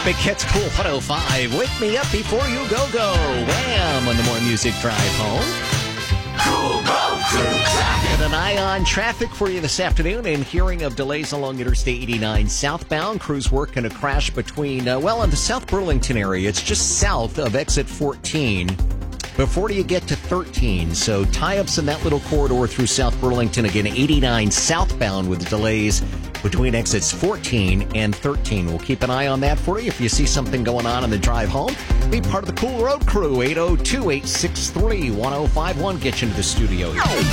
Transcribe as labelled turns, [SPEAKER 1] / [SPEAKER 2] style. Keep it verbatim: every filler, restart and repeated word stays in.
[SPEAKER 1] Big Hits Cool one oh five. Wake me up before you go go. Wham! On the More Music drive home. Cool Go Crew traffic. And an eye on traffic for you this afternoon. And hearing of delays along Interstate eighty-nine southbound. Crews working a crash between, uh, well, in the South Burlington area. It's just south of exit fourteen. Before you get to thirteen, so tie-ups in that little corridor through South Burlington. Again, eighty-nine southbound with delays between exits fourteen and thirteen. We'll keep an eye on that for you. If you see something going on in the drive home, be part of the Cool Road Crew. eight oh two, eight six three, one oh five one. Get you into the studio here.